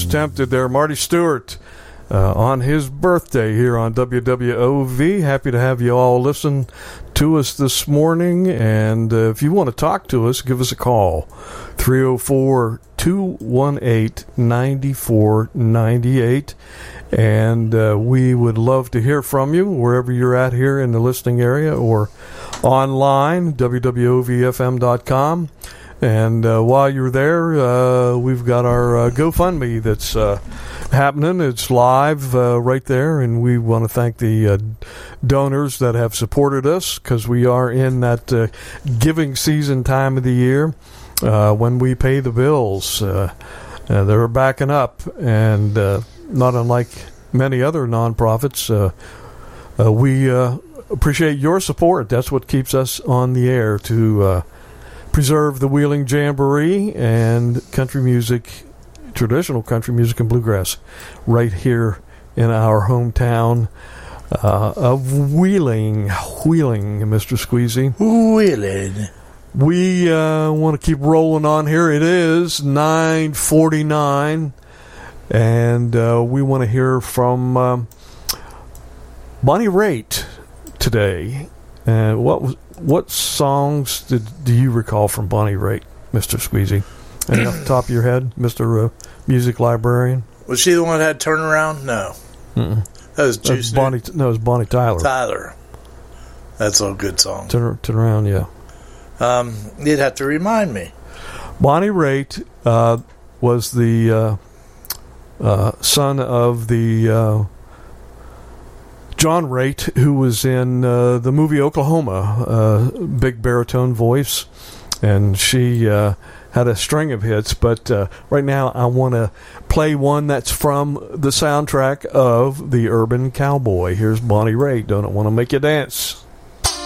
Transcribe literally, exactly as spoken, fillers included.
Just Tempted there. Marty Stewart uh, on his birthday here on W W O V. Happy to have you all listen to us this morning. And uh, if you want to talk to us, give us a call. three oh four, two one eight, nine four nine eight. And uh, we would love to hear from you wherever you're at here in the listening area or online, w w o v f m dot com. And uh, while you're there, uh, we've got our uh, GoFundMe that's uh, happening. It's live uh, right there, and we want to thank the uh, donors that have supported us because we are in that uh, giving season time of the year uh, when we pay the bills. Uh, uh, they're backing up, and uh, not unlike many other nonprofits, uh, uh, we uh, appreciate your support. That's what keeps us on the air to uh, preserve the Wheeling Jamboree and country music, traditional country music and bluegrass, right here in our hometown uh, of Wheeling. Wheeling, Mister Squeezy. Wheeling. We uh, want to keep rolling on here. It is nine forty-nine, and uh, we want to hear from um, Bonnie Raitt today. And what was, what songs did do you recall from Bonnie Raitt, Mister Squeezy? Any off the top of your head, Mister Uh, music librarian? Was she the one that had Turnaround? No. Mm-mm. That was Juice. Bonnie. No, it was Bonnie Tyler. Tyler. That's a good song. Turn, turn around, yeah. Um, you'd have to remind me. Bonnie Raitt uh, was the uh, uh, son of the uh, John Raitt, who was in uh, the movie Oklahoma, uh, big baritone voice, and she uh, had a string of hits. But uh, right now, I want to play one that's from the soundtrack of The Urban Cowboy. Here's Bonnie Raitt. Don't it want to make you dance?